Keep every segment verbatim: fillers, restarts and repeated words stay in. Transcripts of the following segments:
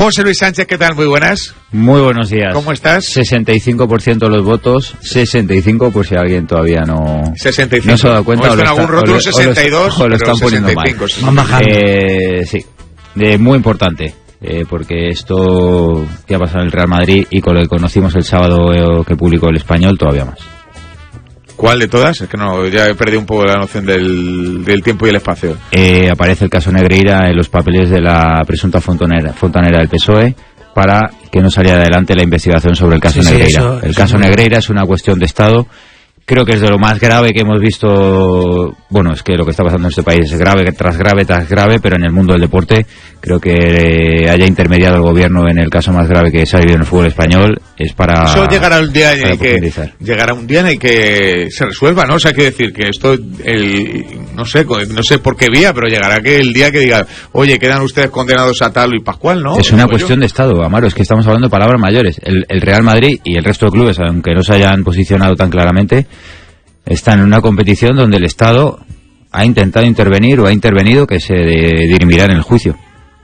José Luis Sánchez, ¿qué tal? Muy buenas. Muy buenos días. ¿Cómo estás? sesenta y cinco por ciento de los votos, sesenta y cinco por si alguien todavía no, sesenta y cinco. no se ha dado cuenta. O está en algún rótulo sesenta y dos, o lo están poniendo mal. Van bajando. Eh, sí, de, muy importante, eh, porque esto que ha pasado en el Real Madrid y con lo que conocimos el sábado eh, que publicó El Español, todavía más. ¿Cuál de todas? Es que no, ya he perdido un poco la noción del, del tiempo y el espacio. Eh, aparece el caso Negreira en los papeles de la presunta fontanera, fontanera del P S O E para que no saliera adelante la investigación sobre el caso sí, Negreira. Sí, eso, el eso caso no... Negreira es una cuestión de Estado. Creo que es de lo más grave que hemos visto. Bueno, es que lo que está pasando en este país es grave tras grave tras grave, pero en el mundo del deporte creo que haya intermediado el gobierno en el caso más grave que se ha vivido en el fútbol español es para. Eso llegará un día en el que llegará un día en el que se resuelva, ¿no? O sea, hay que decir que esto, el, no sé, no sé por qué vía, pero llegará que el día que diga, oye, quedan ustedes condenados a tal y Pascual, ¿no? Es una cuestión yo? de Estado, Amaro, es que estamos hablando de palabras mayores. El, el Real Madrid y el resto de clubes, aunque no se hayan posicionado tan claramente, están en una competición donde el Estado ha intentado intervenir o ha intervenido que se dirimirá en el juicio.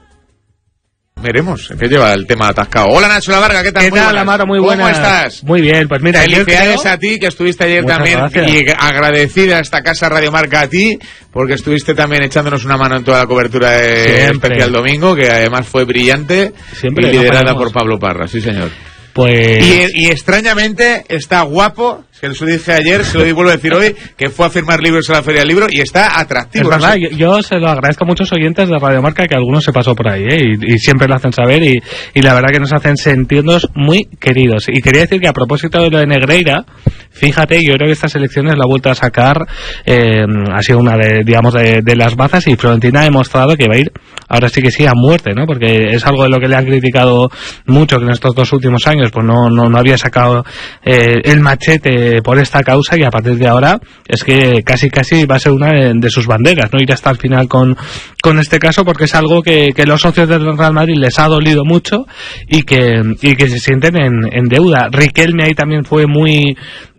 Veremos, ¿qué lleva el tema atascado? Hola Nacho Lavarga, ¿qué tal? ¿Qué muy tal, buenas. Amaro? Muy ¿Cómo buenas. estás? Muy bien, pues mira, felicidades creo... a ti, que estuviste ayer Muchas también, gracias. y agradecida a esta casa Radio Marca a ti, porque estuviste también echándonos una mano en toda la cobertura de Especial Domingo, que además fue brillante. Siempre, y liderada no por Pablo Parra, sí señor. Pues... Y, y extrañamente está guapo, se lo dije ayer, se lo vuelvo a decir hoy, que fue a firmar libros a la Feria del Libro y está atractivo. Es verdad, ¿no? yo, yo se lo agradezco a muchos oyentes de Radio Marca, que algunos se pasó por ahí, ¿eh? y, y siempre lo hacen saber, y, y la verdad que nos hacen sentirnos muy queridos. Y quería decir que a propósito de lo de Negreira, fíjate, yo creo que estas elecciones la ha vuelto a sacar, eh, ha sido una de, digamos, de, de las bazas, y Florentina ha demostrado que va a ir, ahora sí que sí, a muerte, ¿no? Porque es algo de lo que le han criticado mucho, que en estos dos últimos años pues no, no, no había sacado eh, el machete por esta causa, y a partir de ahora es que casi casi va a ser una de, de sus banderas, no ir hasta el final con, con este caso, porque es algo que, que los socios del Real Madrid les ha dolido mucho y que, y que se sienten en, en deuda. Riquelme ahí también fue muy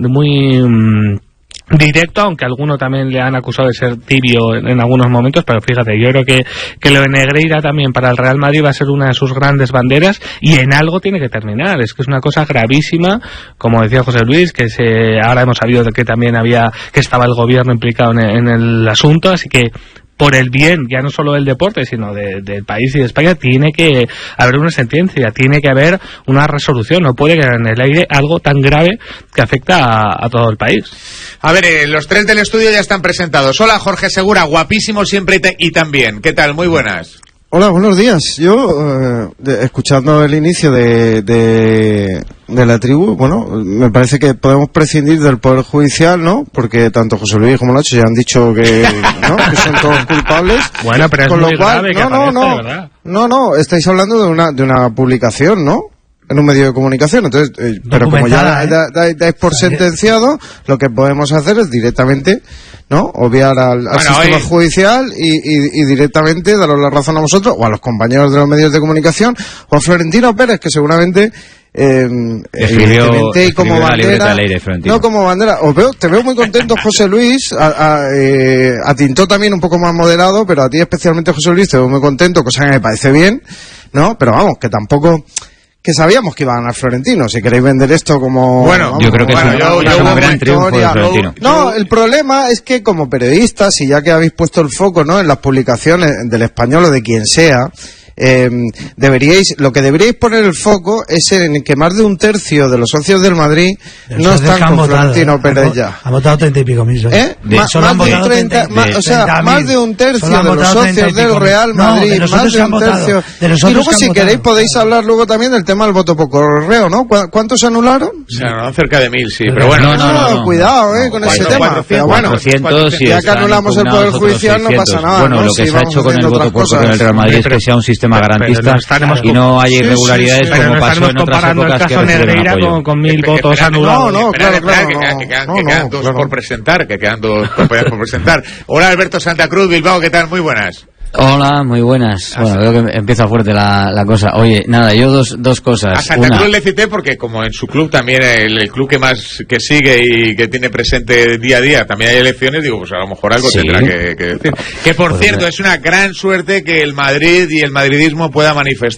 muy mmm, directo, aunque alguno también le han acusado de ser tibio en, en algunos momentos, pero fíjate, yo creo que, que lo de Negreira también para el Real Madrid va a ser una de sus grandes banderas, y en algo tiene que terminar. Es que es una cosa gravísima, como decía José Luis, que se, ahora hemos sabido de que también había, que estaba el gobierno implicado en, en el asunto, así que por el bien, ya no solo del deporte, sino de, del país y de España, tiene que haber una sentencia, tiene que haber una resolución. No puede quedar en el aire algo tan grave que afecta a, a todo el país. A ver, eh, los tres del estudio ya están presentados. Hola, Jorge Segura, guapísimo siempre y, te, y también. ¿Qué tal? Muy buenas. Hola, buenos días. Yo, eh, de, escuchando el inicio de, de, de la tribu, bueno, me parece que podemos prescindir del Poder Judicial, ¿no? Porque tanto José Luis como Nacho ya han dicho que, ¿no? que son todos culpables. Bueno, pero es Con muy lo cual, grave que no, aparezca, no, no, de verdad. no, no, estáis hablando de una, de una publicación, ¿no? En un medio de comunicación, entonces, eh, pero como ya ¿eh? da, da, dais por sentenciado, lo que podemos hacer es directamente, ¿no? Obviar al, al bueno, sistema hoy... judicial y, y, y directamente daros la razón a vosotros o a los compañeros de los medios de comunicación o a Florentino Pérez, que seguramente eh, escribió, y como bandera, aire, no como bandera. Os veo, te veo muy contento, José Luis. A, a, eh, a Tintó también un poco más moderado, pero a ti especialmente, José Luis, te veo muy contento, cosa que me parece bien, ¿no? Pero vamos, que tampoco. Que sabíamos que iba a ganar Florentino. Si queréis vender esto como... Bueno, vamos, yo creo que bueno, es, yo, un, yo, es yo, un gran triunfo de Florentino. No, el problema es que como periodistas, y ya que habéis puesto el foco, ¿no?, en las publicaciones del Español o de quien sea, eh, deberíais, lo que deberíais poner el foco es en que más de un tercio de los socios del Madrid Pero no están con votado, Florentino ¿eh? Pérez ya. Ha votado treinta y pico mil. ¿Eh? De, Ma, más de un treinta, de, más, o sea, treinta más de un tercio de los socios del Real Madrid, no, de más de un tercio. De y luego, si queréis, podéis hablar luego también del tema del voto por correo, ¿no? ¿Cuántos se anularon? O sea, no, cerca de mil, sí, pero bueno. No, no, no, no cuidado, eh, con ese tema. Pero bueno, ya que anulamos el Poder Judicial, no pasa nada. Bueno, lo que se ha hecho con el voto por correo en el Real Madrid es que sea un sistema garantista y no hay irregularidades sí, sí, sí, como pasó en otras épocas que Negreira con, con mil que, votos que, anulados. No, no, claro, claro. Que, que, que, que, no, que quedan no, dos claro. por presentar, que quedan dos por presentar. Hola, Alberto Santa Cruz, Bilbao, ¿qué tal? Muy buenas. Hola, muy buenas. Bueno, veo que empieza fuerte la, la cosa. Oye, nada, yo dos, dos cosas. A Santa Una... Cruz le cité porque como en su club también, el, el club que más que sigue y que tiene presente día a día, también hay elecciones, digo, pues a lo mejor algo sí. tendrá que, que decir. Que por pues cierto, es una gran suerte que el Madrid y el madridismo pueda manifestar